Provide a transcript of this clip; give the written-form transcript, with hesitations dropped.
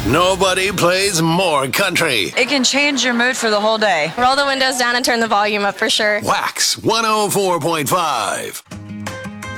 Nobody plays more country. It can change your mood for the whole day. Roll the windows down and turn the volume up for sure. Wax 104.5.